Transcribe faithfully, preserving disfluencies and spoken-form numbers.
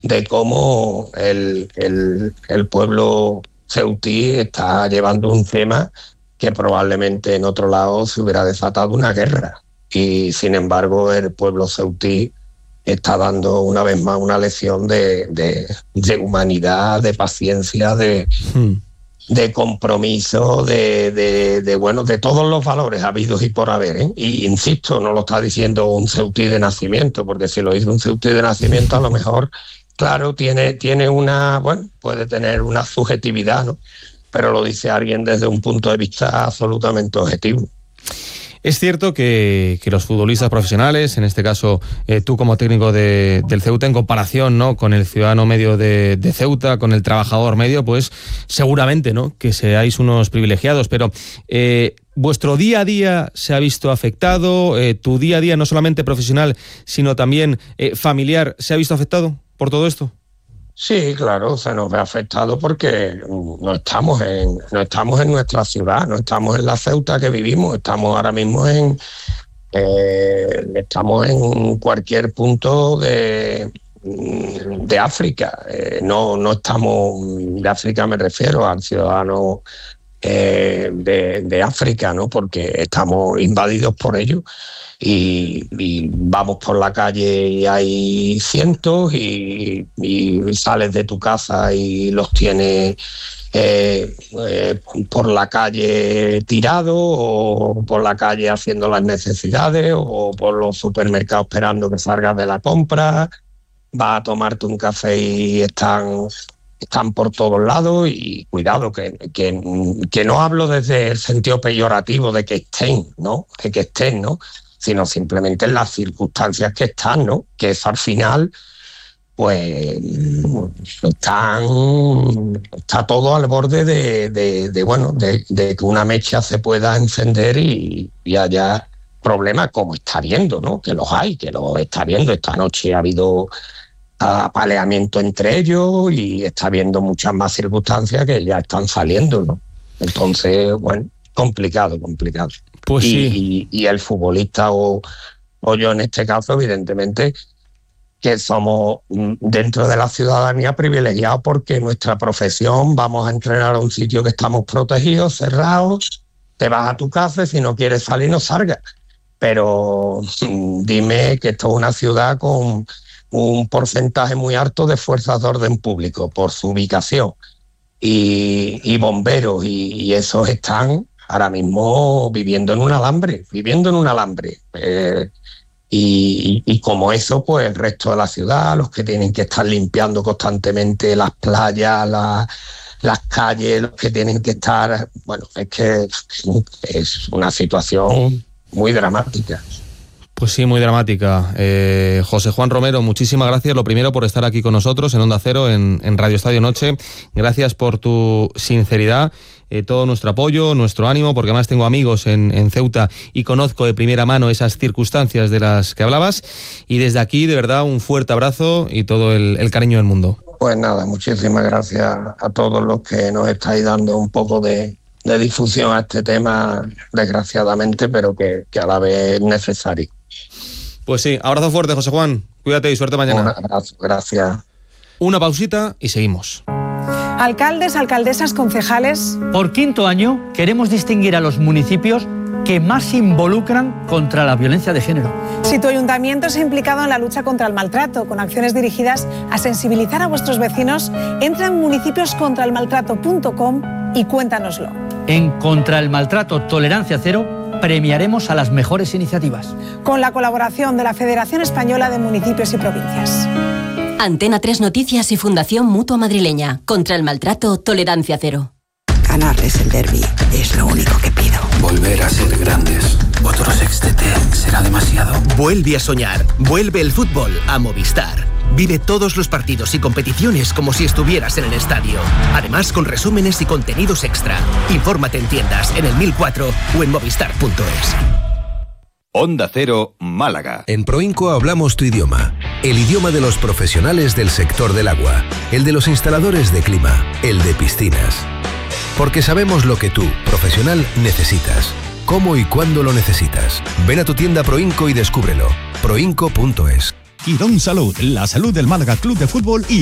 de cómo el, el, el pueblo ceutí está llevando un tema que probablemente en otro lado se hubiera desatado una guerra. Y sin embargo el pueblo ceutí está dando una vez más una lección de, de, de humanidad, de paciencia, de, hmm. de compromiso, de, de, de, bueno, de todos los valores habidos y por haber, ¿eh? Y insisto, no lo está diciendo un ceutí de nacimiento, porque si lo dice un ceutí de nacimiento, a lo mejor, claro, tiene, tiene una, bueno, puede tener una subjetividad, ¿no? Pero lo dice alguien desde un punto de vista absolutamente objetivo. Es cierto que, que los futbolistas profesionales, en este caso eh, tú como técnico de, del Ceuta, en comparación, ¿no?, con el ciudadano medio de, de Ceuta, con el trabajador medio, pues seguramente, ¿no?, que seáis unos privilegiados, pero eh, ¿vuestro día a día se ha visto afectado? Eh, ¿Tu día a día, no solamente profesional, sino también eh, familiar, se ha visto afectado por todo esto? Sí, claro, se nos ve afectado porque no estamos en no estamos en nuestra ciudad, no estamos en la Ceuta que vivimos, estamos ahora mismo en eh, estamos en cualquier punto de de África, eh, no no estamos de África, me refiero al ciudadano eh, de, de África, ¿no? Porque estamos invadidos por ellos. Y, y vamos por la calle y hay cientos y, y sales de tu casa y los tienes eh, eh, por la calle tirados o por la calle haciendo las necesidades o por los supermercados esperando que salgas de la compra. Vas a tomarte un café y están... están por todos lados y cuidado, que, que, que no hablo desde el sentido peyorativo de que estén, ¿no? De que estén, ¿no? Sino simplemente en las circunstancias que están, ¿no? Que eso al final, pues, están, está todo al borde de, de, de bueno, de, de que una mecha se pueda encender y, y haya problemas como está viendo, ¿no? Que los hay, que los está viendo. Esta noche ha habido apaleamiento entre ellos y está habiendo muchas más circunstancias que ya están saliendo, ¿no? Entonces, bueno, complicado, complicado. Pues y, sí. y, y el futbolista o, o yo en este caso, evidentemente, que somos dentro de la ciudadanía privilegiados porque nuestra profesión, vamos a entrenar a un sitio que estamos protegidos, cerrados, te vas a tu casa y si no quieres salir no salgas. Pero dime que esto es una ciudad con un porcentaje muy alto de fuerzas de orden público por su ubicación y, y bomberos y, y esos están ahora mismo viviendo en un alambre, viviendo en un alambre. Eh, y, y, y como eso, pues el resto de la ciudad, los que tienen que estar limpiando constantemente las playas, la, las calles, los que tienen que estar... Bueno, es que es una situación muy dramática. Pues sí, muy dramática. Eh, José Juan Romero, muchísimas gracias. Lo primero por estar aquí con nosotros en Onda Cero, en, en Radio Estadio Noche. Gracias por tu sinceridad, eh, todo nuestro apoyo, nuestro ánimo, porque además tengo amigos en, en Ceuta y conozco de primera mano esas circunstancias de las que hablabas. Y desde aquí, de verdad, un fuerte abrazo y todo el, el cariño del mundo. Pues nada, muchísimas gracias a todos los que nos estáis dando un poco de... de difusión a este tema, desgraciadamente, pero que, que a la vez es necesario. Pues sí, abrazo fuerte, José Juan. Cuídate y suerte mañana. Un abrazo, gracias. Una pausita y seguimos. Alcaldes, alcaldesas, concejales. Por quinto año queremos distinguir a los municipios que más se involucran contra la violencia de género. Si tu ayuntamiento se ha implicado en la lucha contra el maltrato, con acciones dirigidas a sensibilizar a vuestros vecinos, entra en municipios contra el maltrato punto com y cuéntanoslo. En Contra el Maltrato Tolerancia Cero premiaremos a las mejores iniciativas. Con la colaboración de la Federación Española de Municipios y Provincias. Antena tres Noticias y Fundación Mutua Madrileña. Contra el Maltrato Tolerancia Cero. Ganarles el derbi es lo único que pido. Volver a ser grandes. Otro sextete será demasiado. Vuelve a soñar. Vuelve el fútbol a Movistar. Vive todos los partidos y competiciones como si estuvieras en el estadio. Además, con resúmenes y contenidos extra. Infórmate en tiendas, en el mil cuatro o en movistar punto es. Onda Cero, Málaga. En Proinco hablamos tu idioma. El idioma de los profesionales del sector del agua. El de los instaladores de clima. El de piscinas. Porque sabemos lo que tú, profesional, necesitas. Cómo y cuándo lo necesitas. Ven a tu tienda Proinco y descúbrelo. proinco punto es. Quirón Salud, la salud del Málaga Club de Fútbol y